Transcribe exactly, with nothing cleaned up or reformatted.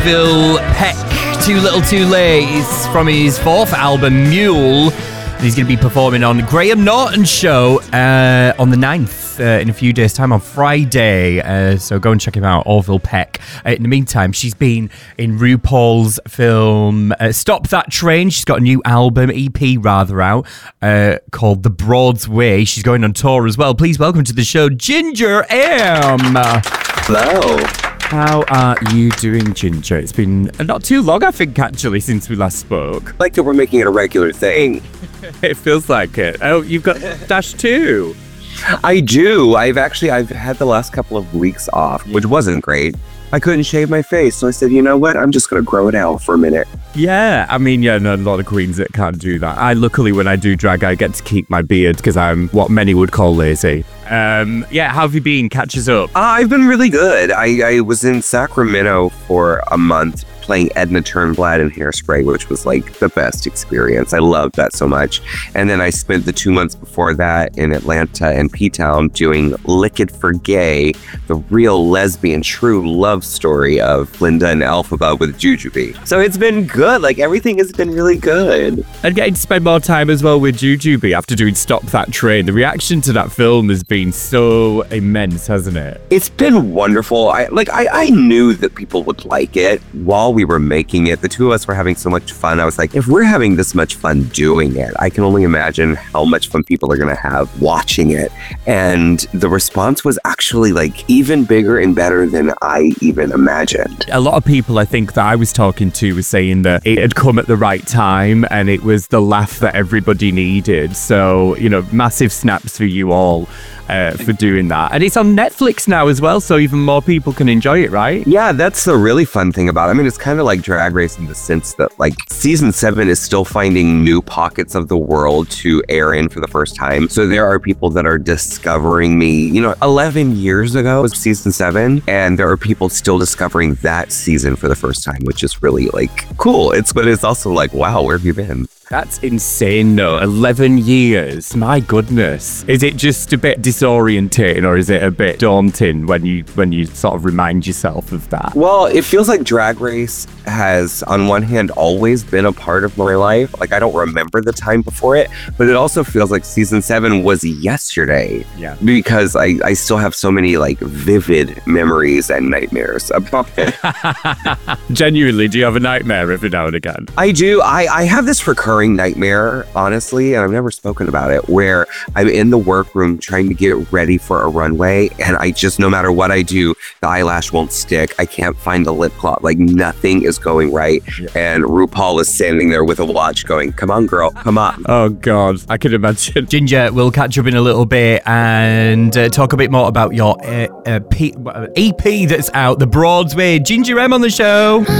Phil Peck, Too Little Too Late, from his fourth album, Mule. And he's going to be performing on Graham Norton's show uh, on the ninth, uh, in a few days' time, on Friday. Uh, so go and check him out, Orville Peck. Uh, in the meantime, she's been in RuPaul's film uh, Stop That Train. She's got a new album, E P rather, out uh, called The Broad's Way. She's going on tour as well. Please welcome to the show, Ginger M. Hello. How are you doing, Ginger? It's been not too long, I think, actually, since we last spoke. Like that we're making it a regular thing. It feels like it. Oh, you've got Dash too. I do. I've actually, I've had the last couple of weeks off, which wasn't great. I couldn't shave my face, so I said, you know what? I'm just going to grow it out for a minute. Yeah, I mean, yeah, no, a lot of queens that can't do that. I, luckily, when I do drag, I get to keep my beard because I'm what many would call lazy. Um, yeah, how have you been? Catch us up. Uh, I've been really good. I, I was in Sacramento for a month playing Edna Turnblad in Hairspray, which was like the best experience. I loved that so much. And then I spent the two months before that in Atlanta and P-Town doing Lick It for Gay, the real lesbian true love story of Linda and Elphaba with Jujubee. So it's been good. Like everything has been really good. And getting to spend more time as well with Jujubee after doing Stop That Train. The reaction to that film has been so immense, hasn't it? It's been wonderful. I like I, I knew that people would like it while we were making it. The two of us were having so much fun. I was like, if we're having this much fun doing it, I can only imagine how much fun people are going to have watching it. And the response was actually like even bigger and better than I even imagined. A lot of people I think that I was talking to were saying that it had come at the right time and it was the laugh that everybody needed. So, you know, massive snaps for you all. Uh, for doing that. And it's on Netflix now as well, so even more people can enjoy it, right? Yeah, that's the really fun thing about it. I mean, it's kind of like Drag Race in the sense that, like, season seven is still finding new pockets of the world to air in for the first time. So there are people that are discovering me, you know, eleven years ago was season seven, and there are people still discovering that season for the first time, which is really, like, cool. It's, but it's also like, wow, where have you been? That's insane, though. eleven years. My goodness. Is it just a bit disorientating or is it a bit daunting when you when you sort of remind yourself of that? Well, it feels like Drag Race has, on one hand, always been a part of my life. Like, I don't remember the time before it, but it also feels like season seven was yesterday. Yeah. Because I, I still have so many, like, vivid memories and nightmares about it. Genuinely, do you have a nightmare every now and again? I do. I, I have this recurring nightmare, honestly, and I've never spoken about it, where I'm in the workroom trying to get ready for a runway, and I just, no matter what I do, the eyelash won't stick. I can't find the lip gloss. Like, nothing is going right. Yeah. And RuPaul is standing there with a watch going, come on, girl, come on. Oh, God, I can imagine. Ginger, we'll catch up in a little bit and uh, talk a bit more about your uh, uh, P- E P that's out, The Broad's Way. Ginger M on the show.